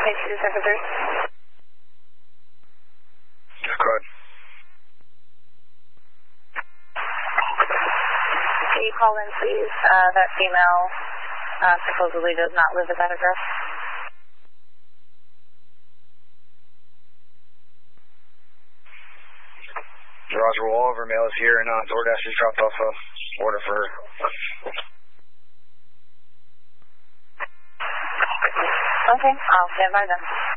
H2 Secretary. Go ahead. Can you call in, please? That female supposedly does not live at that address. Roger, well, all of our mail is here, and DoorDash just dropped off an order for her. Okay, I'll stand by then.